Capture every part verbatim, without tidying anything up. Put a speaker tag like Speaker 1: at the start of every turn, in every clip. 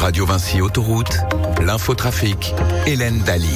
Speaker 1: Radio Vinci Autoroute, l'infotrafic, Hélène Daly.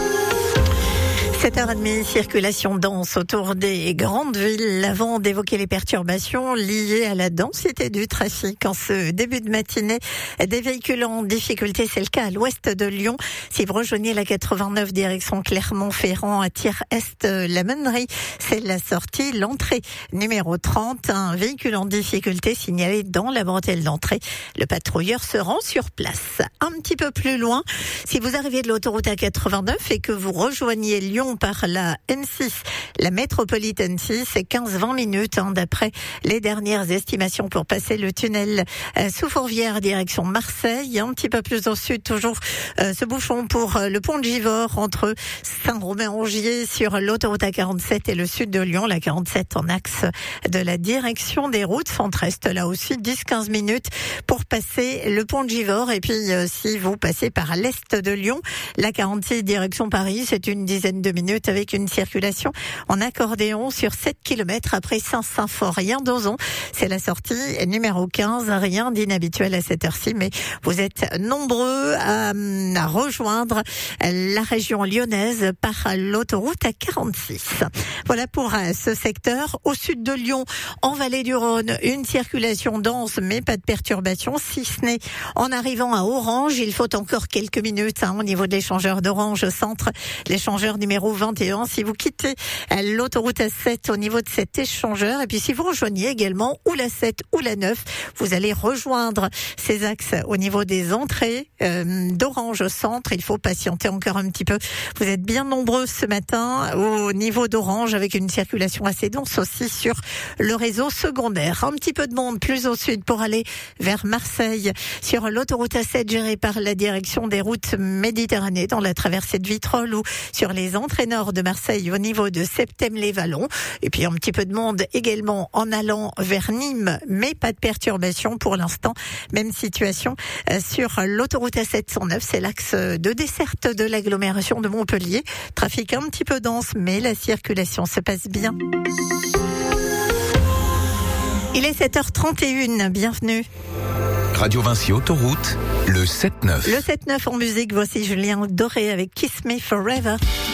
Speaker 2: sept heures trente, circulation dense autour des grandes villes avant d'évoquer les perturbations liées à la densité du trafic. En ce début de matinée, des véhicules en difficulté, c'est le cas à l'ouest de Lyon. Si vous rejoignez la quatre-vingt-neuf direction Clermont-Ferrand à Tir-Est, la Meunerie, c'est la sortie, l'entrée numéro trente. Un véhicule en difficulté signalé dans la bretelle d'entrée. Le patrouilleur se rend sur place. Un petit peu plus loin, si vous arrivez de l'autoroute A quatre-vingt-neuf et que vous rejoignez Lyon par la N six, la métropolitaine six, c'est quinze à vingt minutes hein, d'après les dernières estimations pour passer le tunnel euh, sous Fourvière direction Marseille. Un petit peu plus au sud, toujours euh, ce bouchon pour euh, le pont de Givors entre Saint-Romain-Angier sur l'autoroute A quarante-sept et le sud de Lyon, la quarante-sept en axe de la direction des routes centre-est. Là aussi dix à quinze minutes pour passer le pont de Givors. Et puis euh, si vous passez par l'est de Lyon, la quarante-six direction Paris, c'est une dizaine de minutes avec une circulation en accordéon sur sept kilomètres après Saint-Symphorien-d'Ozon. C'est la sortie numéro quinze. Rien d'inhabituel à cette heure-ci, mais vous êtes nombreux à, à rejoindre la région lyonnaise par l'autoroute A quarante-six. Voilà pour ce secteur. Au sud de Lyon, en vallée du Rhône, une circulation dense, mais pas de perturbation, si ce n'est en arrivant à Orange. Il faut encore quelques minutes hein, au niveau de l'échangeur d'Orange Centre, l'échangeur numéro vingt et un. Si vous quittez l'autoroute A sept au niveau de cet échangeur, et puis si vous rejoignez également ou la sept ou la neuf, vous allez rejoindre ces axes au niveau des entrées euh, d'Orange Centre. Il faut patienter encore un petit peu. Vous êtes bien nombreux ce matin au niveau d'Orange avec une circulation assez dense aussi sur le réseau secondaire. Un petit peu de monde plus au sud pour aller vers Marseille sur l'autoroute A sept gérée par la direction des routes Méditerranée dans la traversée de Vitrolles ou sur les entrées nord de Marseille au niveau de Septème-les-Vallons. Et puis un petit peu de monde également en allant vers Nîmes, mais pas de perturbation pour l'instant. Même situation sur l'autoroute A sept cent neuf, c'est l'axe de desserte de l'agglomération de Montpellier. Trafic un petit peu dense, mais la circulation se passe bien. Il est sept heures trente et une, bienvenue.
Speaker 1: Radio Vinci Autoroute, le sept neuf.
Speaker 2: Le sept neuf en musique, voici Julien Doré avec Kiss Me Forever.